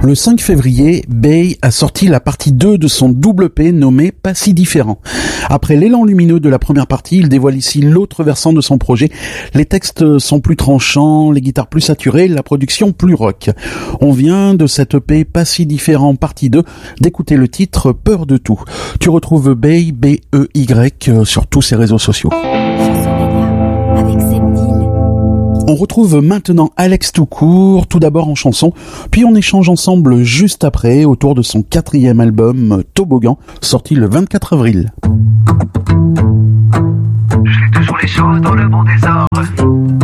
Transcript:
Le 5 février, Bey a sorti la partie 2 de son double P nommé Pas si différent. Après l'élan lumineux de la première partie, il dévoile ici l'autre versant de son projet. Les textes sont plus tranchants, les guitares plus saturées, la production plus rock. On vient de cette EP Pas si différent partie 2 d'écouter le titre Peur de tout. Tu retrouves Bey, B-E-Y, sur tous ses réseaux sociaux. On retrouve maintenant Alex Toucourt, tout d'abord en chanson, puis on échange ensemble juste après autour de son 4e album Toboggan, sorti le 24 avril. Je fais toujours les choses dans le bon désordre.